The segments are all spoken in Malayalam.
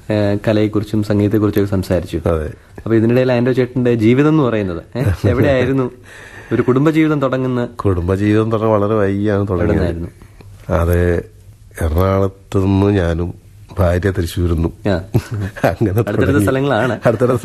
കലയെക്കുറിച്ചും സംഗീതത്തെക്കുറിച്ചൊക്കെ സംസാരിച്ചു. അതെ. അപ്പൊ ഇതിനിടയിൽ ആൻഡ്രോ ചേട്ടന്റെ ജീവിതം എന്ന് പറയുന്നത് എവിടെയായിരുന്നു? ഒരു കുടുംബജീവിതം തുടങ്ങാൻ വളരെ വൈകിയാണ് തുടങ്ങിയത്. അത് എറണാകുളത്ത് നിന്ന് ഞാനും ഭാര്യ തൃശ്ശൂരുന്നു. അങ്ങനെ അടുത്തടുത്ത സ്ഥലങ്ങളാണ്.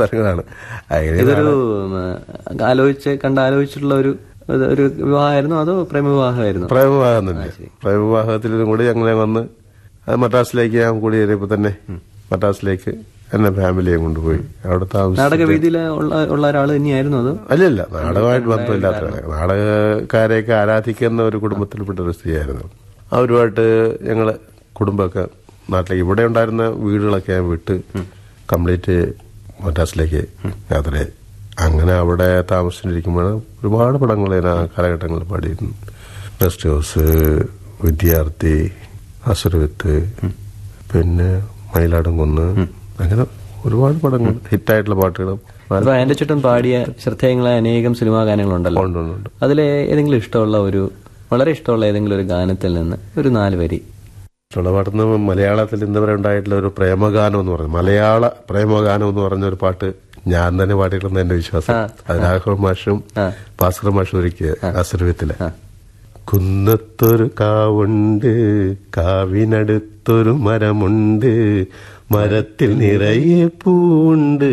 ഇതൊരു ആലോചിച്ചിട്ടുള്ള ഒരു വിവാഹമായിരുന്നു അതോ പ്രേമവിവാഹമായിരുന്നു? പ്രേമവിവാഹം തന്നെ. പ്രേമവിവാഹത്തിലും കൂടി ഞങ്ങളെ വന്ന് മദ്രാസിലേക്ക് ഞാൻ കൂടിയേറിയപ്പോ തന്നെ മദ്രാസിലേക്ക് എന്നെ ഫാമിലിയെ കൊണ്ടുപോയി അവിടെ താമസിച്ചു. നാടകവേദിയിൽ ഉള്ള ഒരാൾ തന്നെയായിരുന്നു അത്? അല്ലല്ല, നാടകമായിട്ട് ബന്ധമില്ലാത്ത നാടകക്കാരെയൊക്കെ ആരാധിക്കുന്ന ഒരു കുടുംബത്തിൽപ്പെട്ട ഒരു സ്ത്രീയായിരുന്നു. അവരുമായിട്ട് ഞങ്ങള് കുടുംബമൊക്കെ നാട്ടിലേക്ക് ഇവിടെ ഉണ്ടായിരുന്ന വീടുകളൊക്കെ ഞാൻ വിട്ട് കംപ്ലീറ്റ് മദ്രാസിലേക്ക് യാത്രയായി. അങ്ങനെ അവിടെ താമസിച്ചിരിക്കുമ്പോൾ ഒരുപാട് പടങ്ങൾ ഞാൻ ആ കാലഘട്ടങ്ങളിൽ പാടിയിരുന്നു. ഗസ്റ്റ് ഹൗസ്, വിദ്യാർത്ഥി, അസുരവിത്ത്, പിന്നെ മയിലാടുംകുന്ന്, അങ്ങനെ ഒരുപാട് പടങ്ങൾ, ഹിറ്റായിട്ടുള്ള പാട്ടുകളും. ആൻഡ്രോ ചേട്ടൻ പാടിയ ശ്രദ്ധേയങ്ങളായ അനേകം സിനിമാ ഗാനങ്ങളുണ്ടല്ലോ. അതിലെ ഏതെങ്കിലും വളരെ ഇഷ്ടമുള്ള ഏതെങ്കിലും ഒരു ഗാനത്തിൽ നിന്ന് ഒരു 4 വരി? ഇഷ്ടമുള്ള പാട്ടുന്ന മലയാളത്തിൽ ഇന്നുവരെ ഉണ്ടായിട്ടുള്ള ഒരു പ്രേമഗാനം എന്ന് പറഞ്ഞു, മലയാള പ്രേമഗാനം എന്ന് പറഞ്ഞ ഒരു പാട്ട് ഞാൻ തന്നെ പാടിയിട്ടുണ്ടെന്ന് എന്റെ വിശ്വാസം. അത് രാഘവ മാഷും ഭാസ്കർ മാഷും ഒരുക്കിയ അസുരവിത്തിലെ കുന്നത്തൊരു കാവുണ്ട്, കാവിനടുത്തൊരു മരമുണ്ട്, മരത്തിൽ നിറയെ പൂണ്ട്,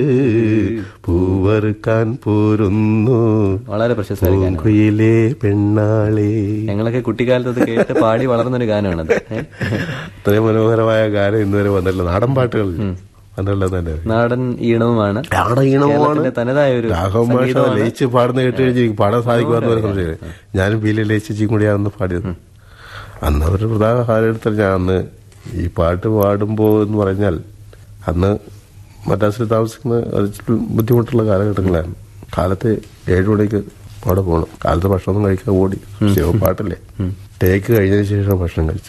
പൂവറുക്കാൻ പോരുന്നു വളരെ പ്രശസ്തയിലെ പെണ്ണാളെ. ഞങ്ങളൊക്കെ കുട്ടിക്കാലത്ത് കേട്ട് പാടി വളർന്നൊരു ഗാനമാണത്. ഇത്രയും മനോഹരമായ ഗാനം ഇന്നുവരെ വന്നിട്ടില്ല. നാടൻ പാട്ടുകൾ നാടൻ ഈണവുമാണ്. തനതായ ഒരു ലയിച്ച് പാടുന്ന കേട്ട് കഴിഞ്ഞാൽ പാടാൻ സാധിക്കുമെന്ന് വരെ സംശയം. ഞാനും ബീലെ ലയിച്ചും കൂടിയാണെന്ന് പാടിയത്. അന്ന് ഒരു പ്രധാന കാലഘട്ടത്തിൽ ഞാൻ അന്ന് ഈ പാട്ട് പാടുമ്പോ എന്ന് പറഞ്ഞാൽ അന്ന് മദ്രാസിൽ താമസിക്കുന്ന ബുദ്ധിമുട്ടുള്ള കാലഘട്ടങ്ങളായിരുന്നു. കാലത്ത് 7 മണിക്ക് അവിടെ പോകണം. കാലത്ത് ഭക്ഷണം കഴിക്കാൻ ഓടി പാട്ടല്ലേ. ടേക്ക് കഴിഞ്ഞതിന് ശേഷം ഭക്ഷണം കഴിച്ചു.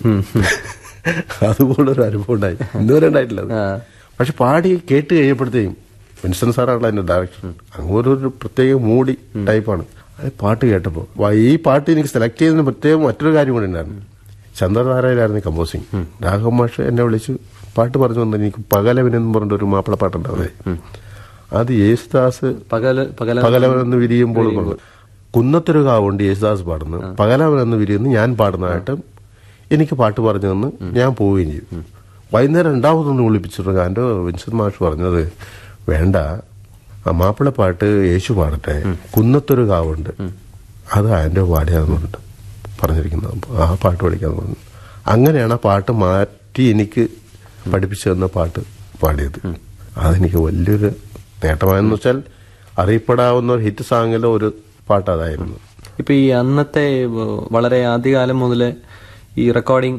അതുപോലൊരു അനുഭവം ഉണ്ടായി. ഇന്നുവരെ ഉണ്ടായിട്ടില്ല. പക്ഷെ പാടി കേട്ട് കഴിഞ്ഞപ്പോഴത്തേക്കും വിൻസൻ സാറാണല്ലോ അതിന്റെ ഡയറക്ഷൻ. അങ്ങനെ ഒരു പ്രത്യേക മൂടി ടൈപ്പാണ്. അത് പാട്ട് കേട്ടപ്പോൾ ഈ പാട്ട് എനിക്ക് സെലക്ട് ചെയ്തതിന് പ്രത്യേകം മറ്റൊരു കാര്യം കൂടി ഉണ്ടായിരുന്നു. ചന്ദ്രനാരായണായിരുന്നു കമ്പോസിങ്. രാഘവ മാഷ് എന്നെ വിളിച്ച് പാട്ട് പറഞ്ഞു തന്നെ എനിക്ക് പകലവനെന്ന് പറഞ്ഞിട്ട് ഒരു മാപ്പിളപ്പാട്ടുണ്ടാവേ. അത് യേശുദാസ് പകലവനെന്ന് വിരിയുമ്പോൾ കുന്നത്തൊരു കാവുണ്ട് യേശുദാസ് പാടുന്നു, പകലവനെന്ന് വിരിയുന്നു ഞാൻ പാടുന്നതായിട്ട് എനിക്ക് പാട്ട് പറഞ്ഞു തന്ന് ഞാൻ പോവുകയും ചെയ്യും. വൈകുന്നേരം രണ്ടാമതൊന്ന് വിളിപ്പിച്ചിട്ടുണ്ട്. എൻ്റെ വിൻസെന്റ് മാഷ് പറഞ്ഞത് വേണ്ട, ആ മാപ്പിളപ്പാട്ട് യേശു പാടട്ടെ, കുന്നത്തൊരു കാവുണ്ട് അത് അതിൻ്റെ പാടിയാന്ന് പറഞ്ഞിട്ട് പറഞ്ഞിരിക്കുന്നത്. ആ പാട്ട് പഠിക്കാന്ന് പറഞ്ഞു. അങ്ങനെയാണ് ആ പാട്ട് മാറ്റി എനിക്ക് പഠിപ്പിച്ചു തന്ന പാട്ട് പാടിയത്. അതെനിക്ക് വലിയൊരു നേട്ടമായെന്ന് വെച്ചാൽ അറിയപ്പെടാവുന്ന ഒരു ഹിറ്റ് സോങ്ങിലെ ഒരു പാട്ട് അതായിരുന്നു. ഇപ്പൊ ഈ അന്നത്തെ വളരെ ആദ്യകാലം മുതല് ഈ റെക്കോർഡിംഗ്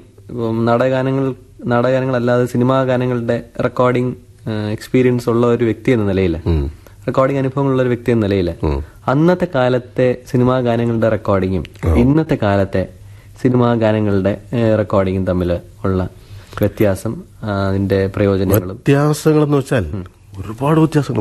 നാടകഗാനങ്ങളല്ലാതെ സിനിമാ ഗാനങ്ങളുടെ റെക്കോർഡിംഗ് എക്സ്പീരിയൻസ് ഉള്ള ഒരു വ്യക്തി എന്ന നിലയിൽ, റെക്കോർഡിംഗ് അനുഭവങ്ങളുള്ള ഒരു വ്യക്തി എന്ന നിലയിൽ അന്നത്തെ കാലത്തെ സിനിമാ ഗാനങ്ങളുടെ റെക്കോർഡിങ്ങും ഇന്നത്തെ കാലത്തെ സിനിമാ ഗാനങ്ങളുടെ റെക്കോർഡിങ്ങും തമ്മിൽ ഉള്ള വ്യത്യാസം, അതിന്റെ വ്യത്യാസങ്ങളെന്ന് വെച്ചാൽ ഒരുപാട്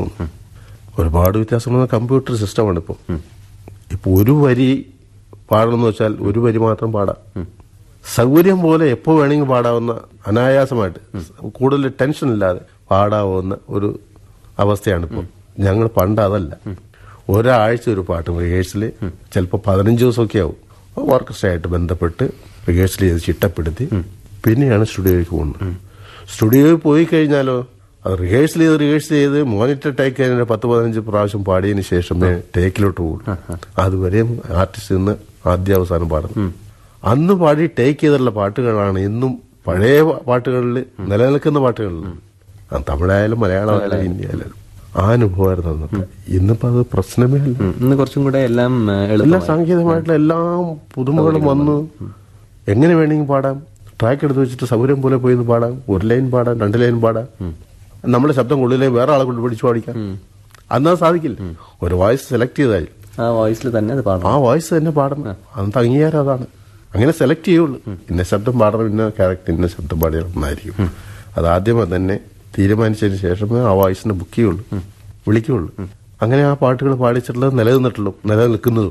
വ്യത്യാസങ്ങൾ. കമ്പ്യൂട്ടർ സിസ്റ്റമാണ് ഇപ്പൊ ഒരു വരി പാടണമെന്ന് വെച്ചാൽ ഒരു വരി മാത്രം പാടാം. സൗകര്യം പോലെ എപ്പോ വേണമെങ്കിൽ പാടാവുന്ന, അനായാസമായിട്ട് കൂടുതൽ ടെൻഷൻ ഇല്ലാതെ പാടാവുന്ന ഒരു അവസ്ഥയാണ് ഇപ്പോൾ. ഞങ്ങൾ പണ്ട് അതല്ല. ഒരാഴ്ച ഒരു പാട്ട് റിഹേഴ്സല് ചിലപ്പോൾ 15 ദിവസമൊക്കെ ആവും. ഓർക്കസ്ട്ര ആയിട്ട് ബന്ധപ്പെട്ട് റിഹേഴ്സൽ ചെയ്ത് ചിട്ടപ്പെടുത്തി പിന്നെയാണ് സ്റ്റുഡിയോയിലേക്ക് പോകുന്നത്. സ്റ്റുഡിയോയിൽ പോയി കഴിഞ്ഞാലോ അത് റിഹേഴ്സൽ ചെയ്ത് മോണിറ്റർ ടേക്ക് കഴിഞ്ഞ 10-15 പ്രാവശ്യം പാടിയതിനു ശേഷമേ ടേക്കിലോട്ട് പോകും. അതുവരെയും ആർട്ടിസ്റ്റ് നിന്ന് ആദ്യാവസാനം പാടണം. അന്ന് പാടി ടേക്ക് ചെയ്തിട്ടുള്ള പാട്ടുകളാണ് ഇന്നും പഴയ പാട്ടുകളിൽ നിലനിൽക്കുന്ന പാട്ടുകളിൽ, തമിഴായാലും മലയാളമായാലും ഹിന്ദി ആയാലും ആ അനുഭവമായിരുന്നു അന്നത്തെ. ഇന്നിപ്പോ അത് പ്രശ്നമേ അല്ല. ഇന്ന് കുറച്ചും കൂടെ എല്ലാം സാങ്കേതികമായിട്ടുള്ള എല്ലാ പുതുമകളും വന്നു. എങ്ങനെ വേണമെങ്കിൽ പാടാം. ട്രാക്ക് എടുത്ത് വെച്ചിട്ട് സൗകര്യം പോലെ പോയി പാടാം. 1 ലൈൻ പാടാം, 2 ലൈൻ പാടാം. നമ്മുടെ ശബ്ദം കൊള്ളില്ലേ വേറെ ആളെ കൊണ്ട് പിടിച്ചു പാടിക്കാം. അന്നാ സാധിക്കില്ല. ഒരു വോയിസ് സെലക്ട് ചെയ്താൽ ആ വോയിസ് തന്നെ പാടണം. അന്നത്തെ അംഗീകാരം അതാണ്. അങ്ങനെ സെലക്ട് ചെയ്യുള്ളൂ. ഇന്ന ശബ്ദം പാടണം, ഇന്ന ക്യാരക്ടർ ഇന്ന ശബ്ദം പാടിയാൽ നന്നായിരിക്കും. അത് ആദ്യമേ തന്നെ തീരുമാനിച്ചതിന് ശേഷമേ ആ വോയിസിനെ ബുക്ക് ചെയ്യുള്ളൂ, വിളിക്കുള്ളൂ. അങ്ങനെ ആ പാട്ടുകൾ പാടിച്ചിട്ടുള്ളത് നിലനിൽക്കുന്നതും.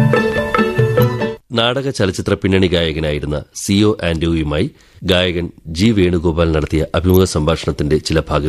നാടക ചലച്ചിത്ര പിന്നണി ഗായകനായിരുന്ന സിഒ ആന്റോയുമായി ഗായകൻ ജി വേണുഗോപാൽ നടത്തിയ അഭിമുഖ സംഭാഷണത്തിന്റെ ചില ഭാഗങ്ങൾ